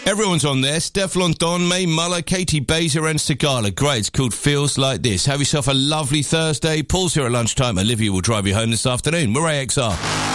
Everyone's on there. Stefflon Don, May Muller, Katie Baser and Sigala. Great, it's called Feels Like This. Have yourself a lovely Thursday. Paul's here at lunchtime. Olivia will drive you home this afternoon. We're AXR.